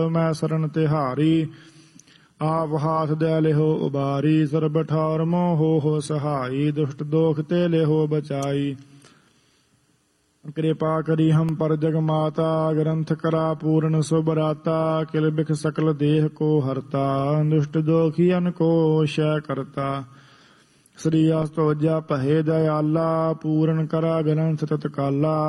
ਮੈਂ ਸਰਨ ਤਿਹਾਰੀ। ਆਪ ਹਾਥ ਦੇ ਲਿਹੋ ਉਬਾਰੀ। ਸਰਬ ਠੌਰ ਮੋਹ ਹੋ ਸਹਾਈ। ਦੁਸ਼ਟ ਦੋਖ ਤੇ ਲਿਹੋ ਬਚਾਈ। ਕਿਰਪਾ ਕਰੀ ਹਮ ਪਰ ਜਗ ਮਾਤਾ। ਗ੍ਰੰਥ ਕਰਾ ਪੂਰਨ ਸੁਭਰਾਤਾ। ਕਿਲ ਬਿਖ ਸਕਲ ਦੇਹ ਕੋ ਹਰਤਾ। ਦੁਸ਼ਟ ਦੋਖੀਅਨ ਕੋ ਸ਼ੈ ਕਰਤਾ। ਸ੍ਰੀ ਅਸਤੋਜਾ ਭਏ ਦਇਆਲਾ। ਪੂਰਨ ਕਰਾ ਗ੍ਰੰਥ ਤਤਕਾਲਾ।